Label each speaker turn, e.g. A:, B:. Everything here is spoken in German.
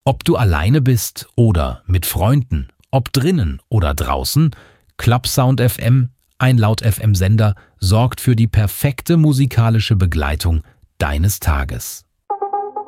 A: Ob du alleine bist oder mit Freunden, ob drinnen oder draußen, Clubsound FM, ein Laut-FM-Sender, sorgt für die perfekte musikalische Begleitung deines Tages.